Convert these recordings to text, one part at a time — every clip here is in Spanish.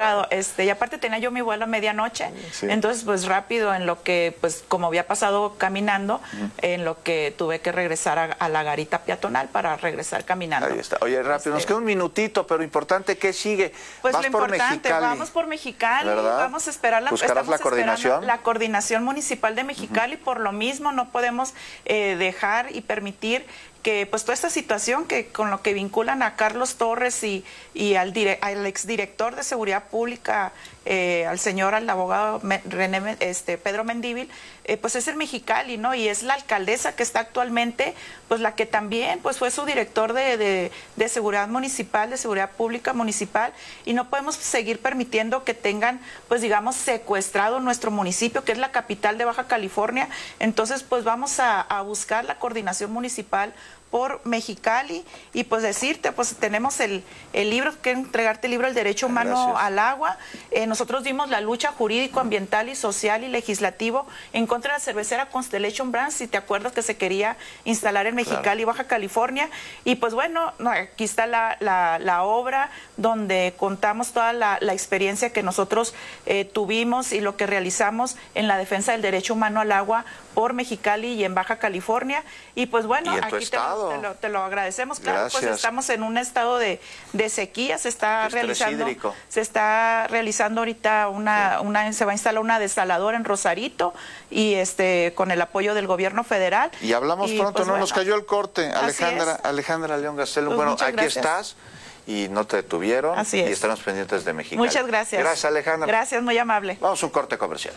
Claro, y aparte tenía yo mi vuelo a medianoche, entonces pues rápido en lo que, pues como había pasado caminando, en lo que tuve que regresar a la garita peatonal para regresar caminando. Ahí está. Oye, rápido, nos queda un minutito, pero importante, ¿qué sigue? Pues Vas lo por importante, Mexicali, vamos por Mexicali, ¿verdad? vamos a esperar ¿Buscarás la coordinación? La coordinación municipal de Mexicali, por lo mismo no podemos dejar y permitir que pues toda esta situación que con lo que vinculan a Carlos Torres y al exdirector de Seguridad Pública, al abogado Pedro Mendívil, pues es el Mexicali, ¿no? Y es la alcaldesa que está actualmente, pues la que también pues fue su director de Seguridad Municipal, de Seguridad Pública Municipal, y no podemos seguir permitiendo que tengan, pues digamos, secuestrado nuestro municipio, que es la capital de Baja California. Entonces, pues vamos a buscar la coordinación municipal por Mexicali y pues decirte, pues tenemos el libro, que entregarte el libro El Derecho Humano al Agua. Nosotros dimos la lucha jurídico, ambiental y social y legislativo en contra de la cervecera Constellation Brands, si te acuerdas que se quería instalar en Mexicali, Baja California, y pues bueno, aquí está la obra donde contamos toda la experiencia que nosotros tuvimos y lo que realizamos en la defensa del derecho humano al agua por Mexicali y en Baja California, y pues bueno, aquí te lo agradecemos, claro. Gracias. Pues estamos en un estado de sequía, se está realizando ahorita se va a instalar una desaladora en Rosarito y con el apoyo del gobierno federal. Y hablamos pronto, pues, nos cayó el corte, Alejandra León Gastelum, pues bueno, aquí gracias. Estás y no te detuvieron y estaremos pendientes de Mexicali. Muchas gracias. Gracias, Alejandra. Gracias, muy amable. Vamos a un corte comercial.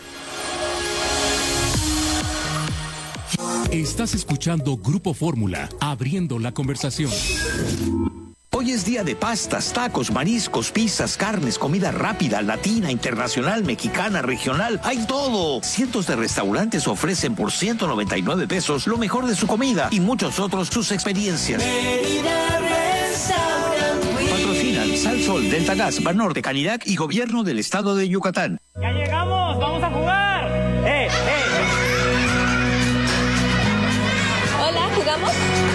Estás escuchando Grupo Fórmula, abriendo la conversación. Hoy es día de pastas, tacos, mariscos, pizzas, carnes, comida rápida, latina, internacional, mexicana, regional. ¡Hay todo! Cientos de restaurantes ofrecen por 199 pesos lo mejor de su comida y muchos otros sus experiencias. Patrocinan Sal Sol, Delta Gas, Banorte, Canidac y Gobierno del Estado de Yucatán. ¡Ya llegamos! ¡Vamos a jugar! Hola, ¿jugamos?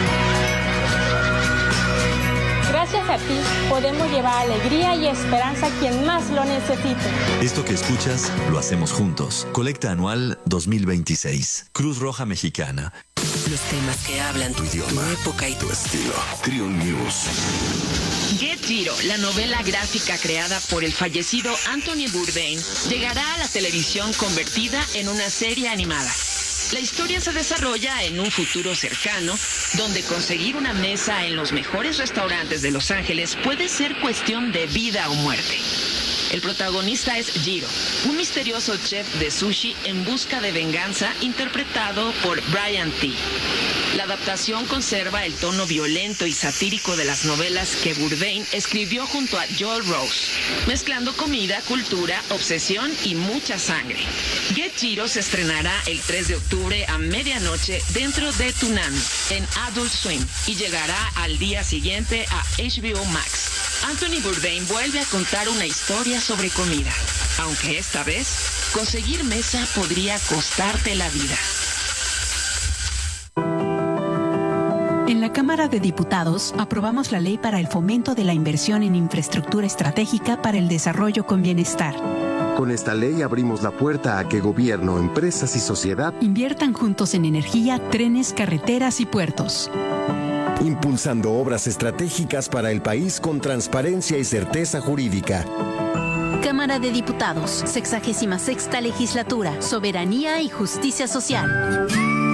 Gracias a ti podemos llevar alegría y esperanza a quien más lo necesite. Esto que escuchas lo hacemos juntos. Colecta anual 2026. Cruz Roja Mexicana. Los temas que hablan tu idioma, tu época y tu estilo. Trio News. Get Giro, la novela gráfica creada por el fallecido Anthony Bourdain, llegará a la televisión convertida en una serie animada. La historia se desarrolla en un futuro cercano, donde conseguir una mesa en los mejores restaurantes de Los Ángeles puede ser cuestión de vida o muerte. El protagonista es Jiro, un misterioso chef de sushi en busca de venganza, interpretado por Brian T. La adaptación conserva el tono violento y satírico de las novelas que Bourdain escribió junto a Joel Rose, mezclando comida, cultura, obsesión y mucha sangre. Get Jiro se estrenará el 3 de octubre a medianoche dentro de Toonami, en Adult Swim, y llegará al día siguiente a HBO Max. Anthony Bourdain vuelve a contar una historia sobre comida, aunque esta vez conseguir mesa podría costarte la vida. En la Cámara de Diputados aprobamos la ley para el fomento de la inversión en infraestructura estratégica para el desarrollo con bienestar. Con esta ley abrimos la puerta a que gobierno, empresas y sociedad inviertan juntos en energía, trenes, carreteras y puertos. Impulsando obras estratégicas para el país con transparencia y certeza jurídica. Cámara de Diputados, 66ª Legislatura, Soberanía y Justicia Social.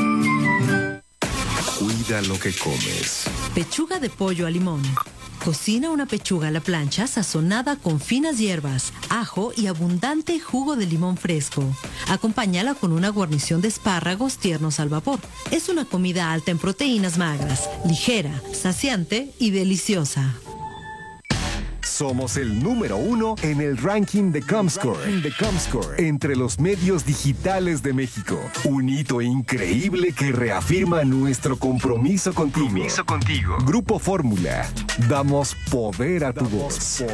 Cuida lo que comes. Pechuga de pollo a limón. Cocina una pechuga a la plancha sazonada con finas hierbas, ajo y abundante jugo de limón fresco. Acompáñala con una guarnición de espárragos tiernos al vapor. Es una comida alta en proteínas magras, ligera, saciante y deliciosa. Somos el número 1 en el ranking de Comscore. Entre los medios digitales de México. Un hito increíble que reafirma nuestro compromiso contigo. Grupo Fórmula. Damos poder a tu voz.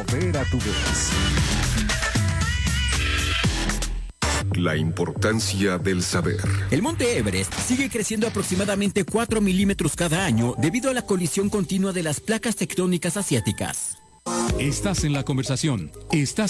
La importancia del saber. El monte Everest sigue creciendo aproximadamente 4 milímetros cada año debido a la colisión continua de las placas tectónicas asiáticas. Estás en la conversación. Estás